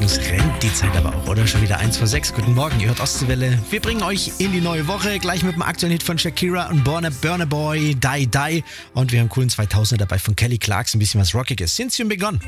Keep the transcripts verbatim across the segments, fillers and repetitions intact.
Morgens rennt die Zeit aber auch, oder? Schon wieder eins vor sechs. Guten Morgen, ihr hört Ostseewelle. Wir bringen euch in die neue Woche, gleich mit dem aktuellen Hit von Shakira und Burna, Burna Boy, Die Die. Und wir haben coolen zweitausender dabei von Kelly Clarkson, ein bisschen was Rockiges. Since you begun.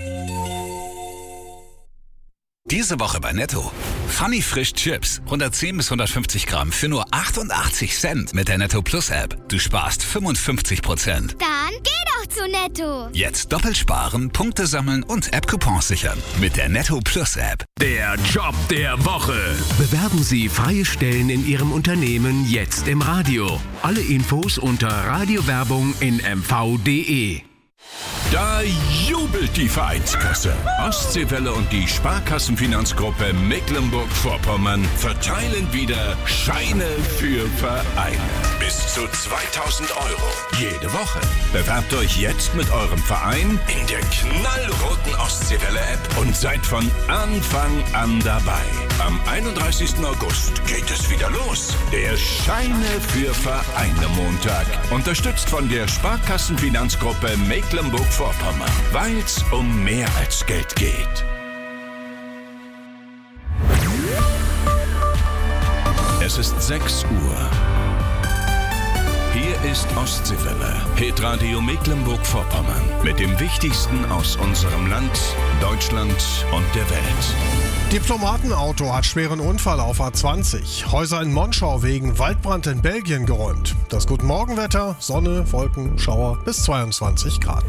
Diese Woche bei Netto. Funny Frisch Chips. hundertzehn bis hundertfünfzig Gramm für nur achtundachtzig Cent mit der Netto Plus App. Du sparst fünfundfünfzig Prozent. Dann geh doch zu Netto. Jetzt doppelt sparen, Punkte sammeln und App-Coupons sichern. Mit der Netto Plus App. Der Job der Woche. Bewerben Sie freie Stellen in Ihrem Unternehmen jetzt im Radio. Alle Infos unter Radiowerbung in m v punkt d e. Da jubelt die Vereinskasse. Ostseewelle und die Sparkassenfinanzgruppe Mecklenburg-Vorpommern verteilen wieder Scheine für Vereine. Bis zu zweitausend Euro. Jede Woche. Bewerbt euch jetzt mit eurem Verein in der knallroten Ostseewelle-App und seid von Anfang an dabei. Am einunddreißigsten August geht es wieder los. Der Scheine für Vereine Montag. Unterstützt von der Sparkassenfinanzgruppe Mecklenburg-Vorpommern. Weil es um mehr als Geld geht. Es ist sechs Uhr. Hier ist Ostseewelle, Hitradio Mecklenburg-Vorpommern. Mit dem Wichtigsten aus unserem Land, Deutschland und der Welt. Diplomatenauto hat schweren Unfall auf A zwanzig. Häuser in Monschau wegen Waldbrand in Belgien geräumt. Das Guten Morgenwetter, Sonne, Wolken, Schauer bis zweiundzwanzig Grad.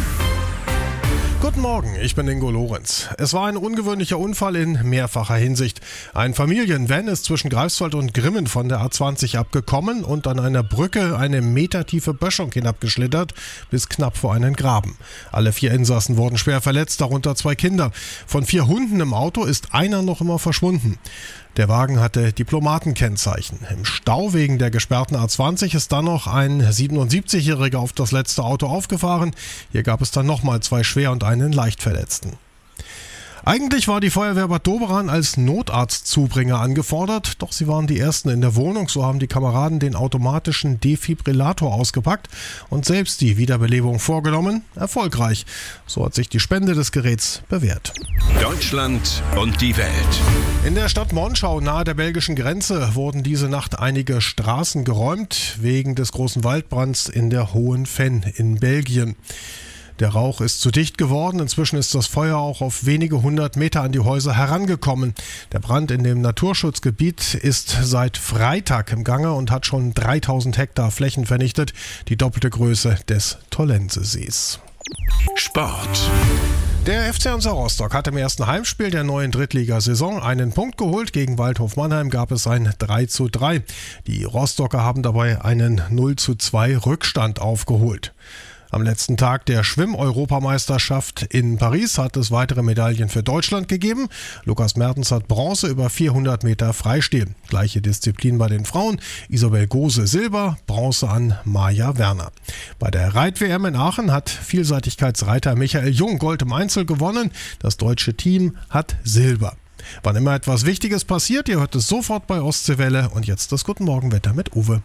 Guten Morgen, ich bin Ingo Lorenz. Es war ein ungewöhnlicher Unfall in mehrfacher Hinsicht. Ein Familienvan ist zwischen Greifswald und Grimmen von der A zwanzig abgekommen und an einer Brücke eine metertiefe Böschung hinabgeschlittert bis knapp vor einen Graben. Alle vier Insassen wurden schwer verletzt, darunter zwei Kinder. Von vier Hunden im Auto ist einer noch immer verschwunden. Der Wagen hatte Diplomatenkennzeichen. Im Stau wegen der gesperrten A zwanzig ist dann noch ein siebenundsiebzigjähriger auf das letzte Auto aufgefahren. Hier gab es dann nochmal zwei schwer und einen leicht Verletzten. Eigentlich war die Feuerwehr Bad Doberan als Notarztzubringer angefordert, doch sie waren die Ersten in der Wohnung. So haben die Kameraden den automatischen Defibrillator ausgepackt und selbst die Wiederbelebung vorgenommen. Erfolgreich. So hat sich die Spende des Geräts bewährt. Deutschland und die Welt. In der Stadt Monschau nahe der belgischen Grenze wurden diese Nacht einige Straßen geräumt, wegen des großen Waldbrands in der Hohen Venn in Belgien. Der Rauch ist zu dicht geworden. Inzwischen ist das Feuer auch auf wenige hundert Meter an die Häuser herangekommen. Der Brand in dem Naturschutzgebiet ist seit Freitag im Gange und hat schon dreitausend Hektar Flächen vernichtet, die doppelte Größe des Tollensesees. Sport. Der F C Hansa Rostock hat im ersten Heimspiel der neuen Drittligasaison einen Punkt geholt. Gegen Waldhof Mannheim gab es ein drei zu drei. Die Rostocker haben dabei einen null zu zwei Rückstand aufgeholt. Am letzten Tag der Schwimm-Europameisterschaft in Paris hat es weitere Medaillen für Deutschland gegeben. Lukas Mertens hat Bronze über vierhundert Meter Freistil. Gleiche Disziplin bei den Frauen. Isabel Gose Silber, Bronze an Maja Werner. Bei der Reit-W M in Aachen hat Vielseitigkeitsreiter Michael Jung Gold im Einzel gewonnen. Das deutsche Team hat Silber. Wann immer etwas Wichtiges passiert, ihr hört es sofort bei Ostseewelle. Und jetzt das Guten Morgenwetter mit Uwe.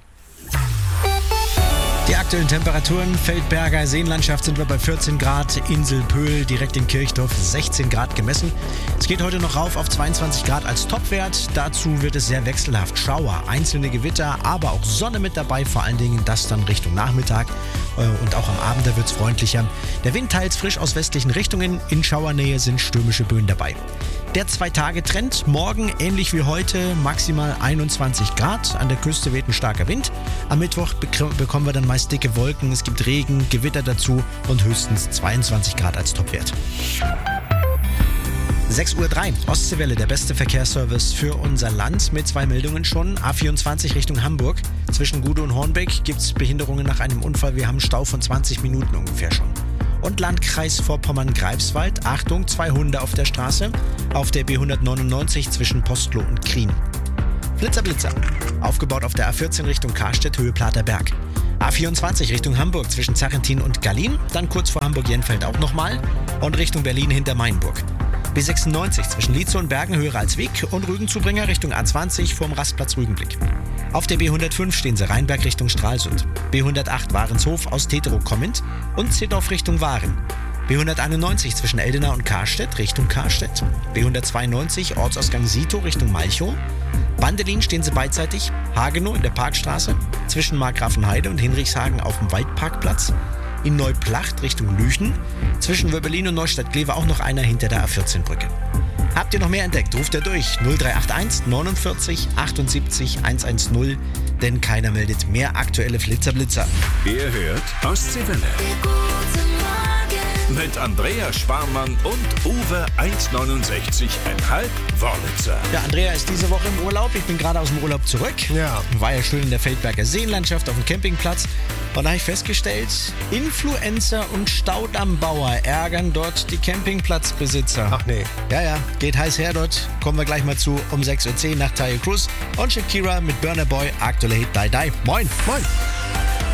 Die aktuellen Temperaturen: Feldberger Seenlandschaft sind wir bei vierzehn Grad, Insel Pöhl direkt in Kirchdorf sechzehn Grad gemessen. Es geht heute noch rauf auf zweiundzwanzig Grad als Topwert. Dazu wird es sehr wechselhaft. Schauer, einzelne Gewitter, aber auch Sonne mit dabei, vor allen Dingen das dann Richtung Nachmittag. Und auch am Abend, da wird es freundlicher. Der Wind teils frisch aus westlichen Richtungen, in Schauernähe sind stürmische Böen dabei. Der Zwei-Tage-Trend: morgen ähnlich wie heute, maximal einundzwanzig Grad. An der Küste weht ein starker Wind. Am Mittwoch bek- bekommen wir dann meist dicke Wolken. Es gibt Regen, Gewitter dazu und höchstens zweiundzwanzig Grad als Topwert. sechs Uhr drei, Ostseewelle, der beste Verkehrsservice für unser Land mit zwei Meldungen schon. A vierundzwanzig Richtung Hamburg. Zwischen Gude und Hornbeck gibt es Behinderungen nach einem Unfall. Wir haben einen Stau von zwanzig Minuten ungefähr schon. Und Landkreis Vorpommern-Greifswald. Achtung, zwei Hunde auf der Straße. Auf der B hundertneunundneunzig zwischen Postlo und Krien. Blitzer, Blitzer. Aufgebaut auf der A vierzehn Richtung Karstedt, Höhe Platerberg. A vierundzwanzig Richtung Hamburg zwischen Zarrentin und Gallin. Dann kurz vor Hamburg-Jenfeld auch nochmal. Und Richtung Berlin hinter Mainburg. B sechsundneunzig zwischen Lietzow und Bergen, höher als Weg. Und Rügenzubringer Richtung A zwanzig vorm Rastplatz Rügenblick. Auf der B hundertfünf stehen sie Rheinberg Richtung Stralsund. B hundertacht Warenshof aus Teterow kommend und Zittdorf Richtung Waren. B hunderteinundneunzig zwischen Eldena und Karstedt Richtung Karstedt. B hundertzweiundneunzig Ortsausgang Sito Richtung Malchow. Bandelin stehen sie beidseitig. Hagenow in der Parkstraße zwischen Markgrafenheide und Hinrichshagen auf dem Waldparkplatz. In Neuplacht Richtung Lüchen. Zwischen Wöberlin und Neustadt-Glewe auch noch einer hinter der A vierzehn Brücke. Habt ihr noch mehr entdeckt? Ruft ihr durch null drei acht eins neunundvierzig achtundsiebzig hundertzehn, denn keiner meldet mehr aktuelle Flitzerblitzer. Ihr hört Ostseewelle. Mit Andrea Sparmann und Uwe eins neunundsechzig Komma fünf Wörlitzer. Ja, Andrea ist diese Woche im Urlaub. Ich bin gerade aus dem Urlaub zurück. Ja. War ja schön in der Feldberger Seenlandschaft auf dem Campingplatz. Und da habe ich festgestellt, Influencer und Staudammbauer ärgern dort die Campingplatzbesitzer. Ach nee. Ja, ja, geht heiß her dort. Kommen wir gleich mal zu um sechs Uhr zehn nach Tayo Cruz und Shakira mit Burna Boy, aktuelle Hit Die Die. Moin. Moin.